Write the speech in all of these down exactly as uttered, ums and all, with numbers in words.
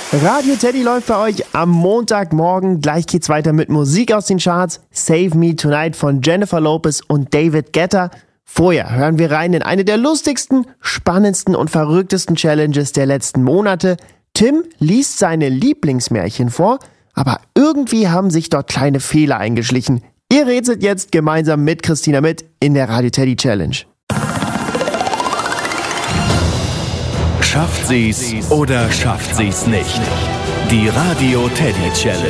Radio Teddy läuft bei euch am Montagmorgen. Gleich geht's weiter mit Musik aus den Charts. Save Me Tonight von Jennifer Lopez und David Guetta. Vorher hören wir rein in eine der lustigsten, spannendsten und verrücktesten Challenges der letzten Monate. Tim liest seine Lieblingsmärchen vor, aber irgendwie haben sich dort kleine Fehler eingeschlichen. Ihr rätselt jetzt gemeinsam mit Christina mit in der Radio Teddy Challenge. Schafft sie's oder schafft sie's nicht? Die Radio Teddy Challenge.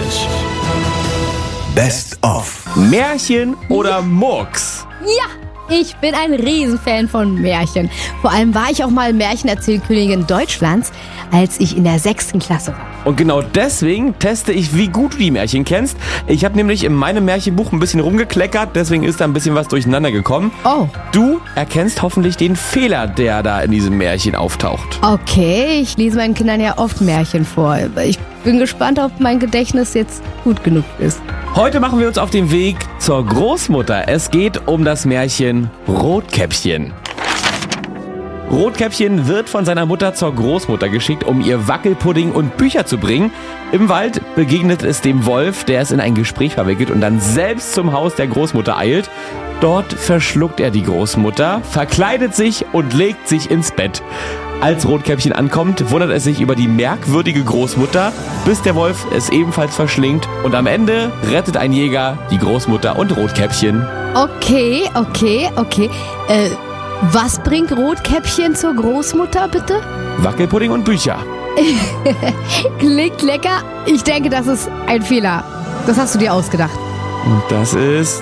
Best of. Märchen oder Murks? Ja, ich bin ein Riesenfan von Märchen. Vor allem war ich auch mal Märchenerzählkönigin Deutschlands, als ich in der sechsten Klasse war. Und genau deswegen teste ich, wie gut du die Märchen kennst. Ich habe nämlich in meinem Märchenbuch ein bisschen rumgekleckert, deswegen ist da ein bisschen was durcheinander gekommen. Oh. Du erkennst hoffentlich den Fehler, der da in diesem Märchen auftaucht. Okay, ich lese meinen Kindern ja oft Märchen vor. Ich bin gespannt, ob mein Gedächtnis jetzt gut genug ist. Heute machen wir uns auf den Weg zur Großmutter. Es geht um das Märchen Rotkäppchen. Rotkäppchen wird von seiner Mutter zur Großmutter geschickt, um ihr Wackelpudding und Bücher zu bringen. Im Wald begegnet es dem Wolf, der es in ein Gespräch verwickelt und dann selbst zum Haus der Großmutter eilt. Dort verschluckt er die Großmutter, verkleidet sich und legt sich ins Bett. Als Rotkäppchen ankommt, wundert es sich über die merkwürdige Großmutter, bis der Wolf es ebenfalls verschlingt. Und am Ende rettet ein Jäger die Großmutter und Rotkäppchen. Okay, okay, okay. Äh, was bringt Rotkäppchen zur Großmutter, bitte? Wackelpudding und Bücher. Klingt lecker. Ich denke, das ist ein Fehler. Das hast du dir ausgedacht. Und das ist...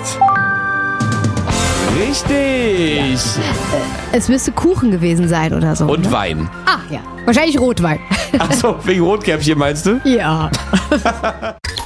richtig! Es müsste Kuchen gewesen sein oder so. Und ne? Wein. Ah, ja. Wahrscheinlich Rotwein. Achso, wegen Rotkäppchen meinst du? Ja.